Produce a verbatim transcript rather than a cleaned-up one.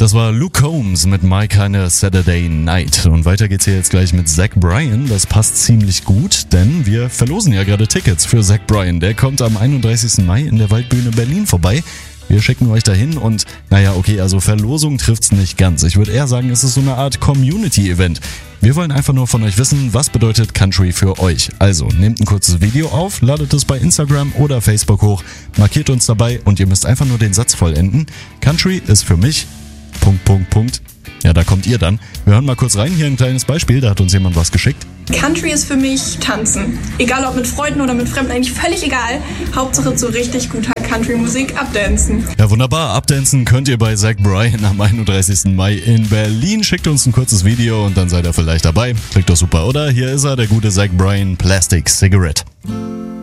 Das war Luke Combs mit My Kinda Saturday Night. Und weiter geht's hier jetzt gleich mit Zach Bryan. Das passt ziemlich gut, denn wir verlosen ja gerade Tickets für Zach Bryan. Der kommt am einunddreißigsten Mai in der Waldbühne Berlin vorbei. Wir schicken euch dahin und, naja, okay, also Verlosung trifft's nicht ganz. Ich würde eher sagen, es ist so eine Art Community-Event. Wir wollen einfach nur von euch wissen, was bedeutet Country für euch. Also, nehmt ein kurzes Video auf, ladet es bei Instagram oder Facebook hoch, markiert uns dabei und ihr müsst einfach nur den Satz vollenden. Country ist für mich... Punkt, Punkt, Punkt. Ja, da kommt ihr dann. Wir hören mal kurz rein. Hier ein kleines Beispiel, da hat uns jemand was geschickt. Country ist für mich Tanzen. Egal ob mit Freunden oder mit Fremden, eigentlich völlig egal. Hauptsache zu richtig guter Country-Musik abdancen. Ja, wunderbar. Abdancen könnt ihr bei Zach Bryan am einunddreißigsten Mai in Berlin. Schickt uns ein kurzes Video und dann seid ihr vielleicht dabei. Klingt doch super, oder? Hier ist er, der gute Zach Bryan, Plastic Cigarette.